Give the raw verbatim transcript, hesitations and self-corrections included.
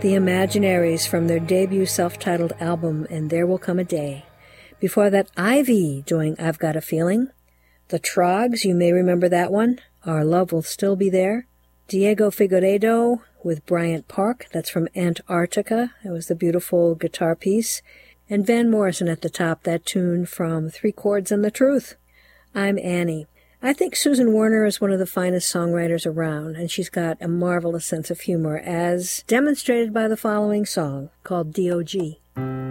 The Imaginaries from their debut self-titled album, And There Will Come a Day. Before that, Ivy doing I've Got a Feeling. The Trogs, you may remember that one. Our Love Will Still Be There. Diego Figueiredo with Bryant Park. That's from Antarctica. That was the beautiful guitar piece. And Van Morrison at the top, that tune from Three Chords and the Truth. I'm Annie. I think Susan Warner is one of the finest songwriters around, and she's got a marvelous sense of humor, as demonstrated by the following song called D O G.